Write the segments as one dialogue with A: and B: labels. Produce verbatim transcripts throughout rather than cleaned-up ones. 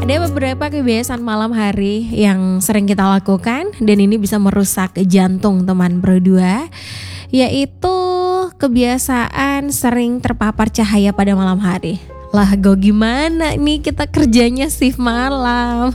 A: Ada beberapa kebiasaan malam hari yang sering kita lakukan dan ini bisa merusak jantung teman berdua, yaitu kebiasaan sering terpapar cahaya pada malam hari. Lah go gimana nih kita kerjanya shift malam.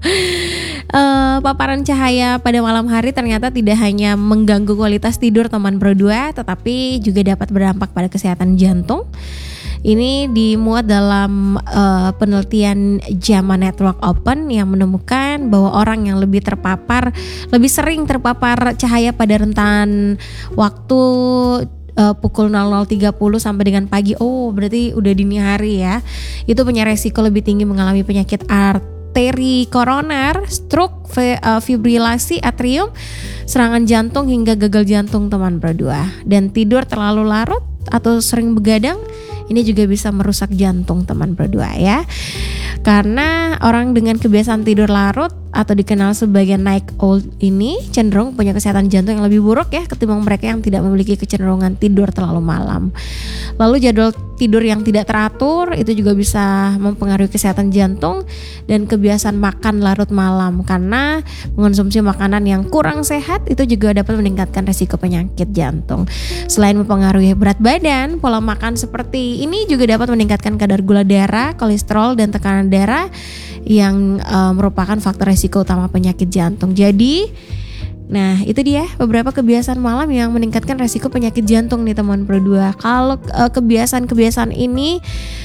A: Eh, paparan cahaya pada malam hari ternyata tidak hanya mengganggu kualitas tidur teman berdua, tetapi juga dapat berdampak pada kesehatan jantung. Ini dimuat dalam uh, penelitian JAMA Network Open yang menemukan bahwa orang yang lebih terpapar, lebih sering terpapar cahaya pada rentan waktu uh, pukul nol nol tiga puluh sampai dengan pagi. Oh, berarti udah dini hari ya. Itu punya resiko lebih tinggi mengalami penyakit arteri koroner, stroke, fibrilasi atrium, serangan jantung hingga gagal jantung teman berdua. Dan tidur terlalu larut atau sering begadang ini juga bisa merusak jantung teman berdua ya. Karena orang dengan kebiasaan tidur larut atau dikenal sebagai night owl ini cenderung punya kesehatan jantung yang lebih buruk ya ketimbang mereka yang tidak memiliki kecenderungan tidur terlalu malam. Lalu jadwal tidur yang tidak teratur itu juga bisa mempengaruhi kesehatan jantung dan kebiasaan makan larut malam, karena mengonsumsi makanan yang kurang sehat itu juga dapat meningkatkan resiko penyakit jantung. Selain mempengaruhi berat badan, pola makan seperti ini juga dapat meningkatkan kadar gula darah, kolesterol dan tekanan darah yang uh, merupakan faktor resiko utama penyakit jantung. Jadi, nah itu dia beberapa kebiasaan malam yang meningkatkan resiko penyakit jantung nih teman berdua. Kalau uh, kebiasaan-kebiasaan ini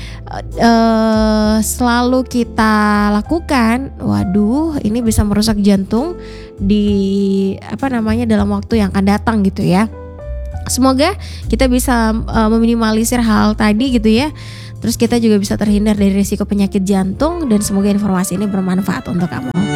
A: uh, selalu kita lakukan, waduh ini bisa merusak jantung di apa namanya dalam waktu yang akan datang gitu ya. Semoga kita bisa uh, meminimalisir hal tadi gitu ya. Terus kita juga bisa terhindar dari risiko penyakit jantung dan semoga informasi ini bermanfaat untuk kamu.